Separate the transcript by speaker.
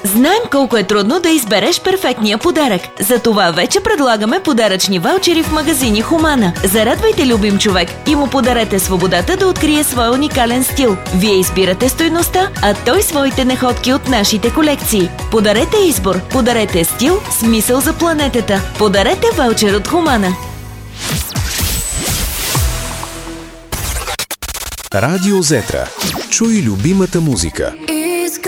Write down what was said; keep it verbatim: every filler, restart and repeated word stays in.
Speaker 1: Знаем колко е трудно да избереш перфектния подарък. Затова вече предлагаме подаръчни ваучери в магазини Хумана. Зарадвайте любим човек и му подарете свободата да открие своя уникален стил. Вие избирате стойността, а той своите находки от нашите колекции. Подарете избор, подарете стил, смисъл за планетата. Подарете ваучер от Хумана.
Speaker 2: Радио Зетра. Чуй любимата музика.